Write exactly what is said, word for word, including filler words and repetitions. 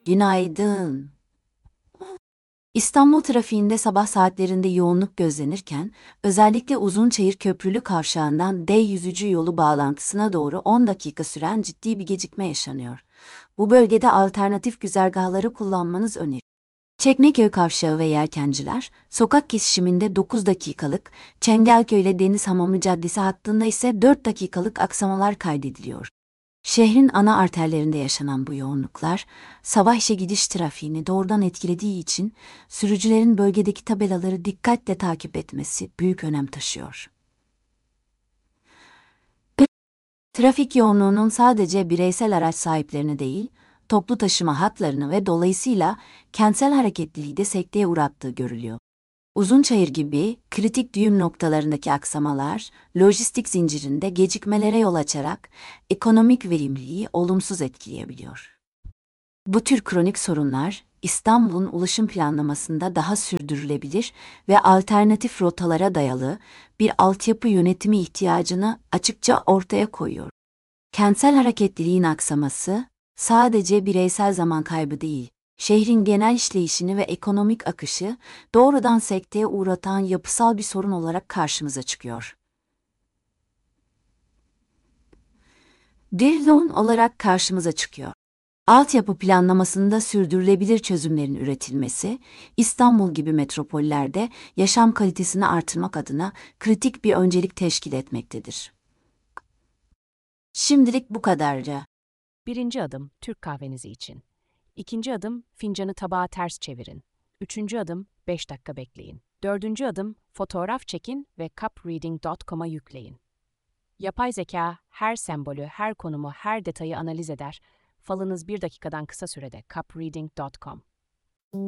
Günaydın. İstanbul trafiğinde sabah saatlerinde yoğunluk gözlenirken, özellikle Uzunçayır Köprülü Kavşağı'ndan D yüzücü yolu bağlantısına doğru on dakika süren ciddi bir gecikme yaşanıyor. Bu bölgede alternatif güzergahları kullanmanız öneriliyor. Çekmeköy Kavşağı ve Yelkenciler, sokak kesişiminde dokuz dakikalık, Çengelköy ile Denizhamamı Caddesi hattında ise dört dakikalık aksamalar kaydediliyor. Şehrin ana arterlerinde yaşanan bu yoğunluklar, sabah işe gidiş trafiğini doğrudan etkilediği için sürücülerin bölgedeki tabelaları dikkatle takip etmesi büyük önem taşıyor. Trafik yoğunluğunun sadece bireysel araç sahiplerini değil, toplu taşıma hatlarını ve dolayısıyla kentsel hareketliliği de sekteye uğrattığı görülüyor. Uzunçayır gibi kritik düğüm noktalarındaki aksamalar, lojistik zincirinde gecikmelere yol açarak ekonomik verimliliği olumsuz etkileyebiliyor. Bu tür kronik sorunlar, İstanbul'un ulaşım planlamasında daha sürdürülebilir ve alternatif rotalara dayalı bir altyapı yönetimi ihtiyacını açıkça ortaya koyuyor. Kentsel hareketliliğin aksaması, sadece bireysel zaman kaybı değil, şehrin genel işleyişini ve ekonomik akışı doğrudan sekteye uğratan yapısal bir sorun olarak karşımıza çıkıyor. Bir sorun olarak karşımıza çıkıyor. Altyapı planlamasında sürdürülebilir çözümlerin üretilmesi, İstanbul gibi metropollerde yaşam kalitesini artırmak adına kritik bir öncelik teşkil etmektedir. Şimdilik bu kadarca. Birinci adım Türk kahvenizi için. İkinci adım fincanı tabağa ters çevirin. Üçüncü adım beş dakika bekleyin. Dördüncü adım fotoğraf çekin ve cup reading nokta com'a yükleyin. Yapay zeka her sembolü, her konumu, her detayı analiz eder. Falınız bir dakikadan kısa sürede cup reading nokta com.